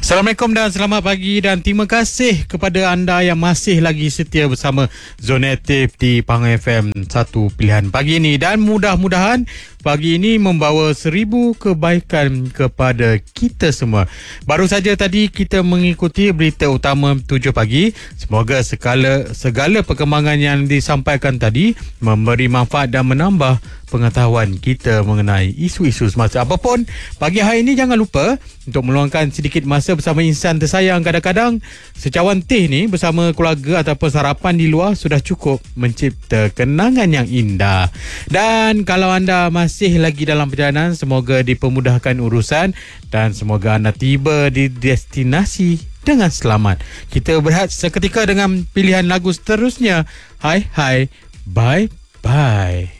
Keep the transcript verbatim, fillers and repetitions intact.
Assalamualaikum dan selamat pagi dan terima kasih kepada anda yang masih lagi setia bersama Zonatif di Pahang F M, satu pilihan pagi ini, dan mudah-mudahan pagi ini membawa seribu kebaikan kepada kita semua. Baru saja tadi kita mengikuti berita utama tujuh pagi. Semoga segala segala perkembangan yang disampaikan tadi memberi manfaat dan menambah pengetahuan kita mengenai isu-isu semasa. Apapun, pagi hari ini jangan lupa untuk meluangkan sedikit masa bersama insan tersayang. Kadang-kadang secawan teh ni bersama keluarga ataupun sarapan di luar sudah cukup mencipta kenangan yang indah. Dan kalau anda masih lagi dalam perjalanan, semoga dipermudahkan urusan dan semoga anda tiba di destinasi dengan selamat. Kita berehat seketika dengan pilihan lagu seterusnya. Hai hai, bye bye.